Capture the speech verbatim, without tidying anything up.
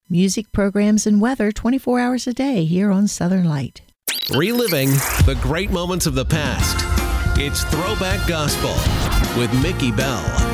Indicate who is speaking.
Speaker 1: Music, programs, and weather twenty-four hours a day here on Southern Light.
Speaker 2: Reliving the great moments of the past. It's Throwback Gospel with Mickey Bell.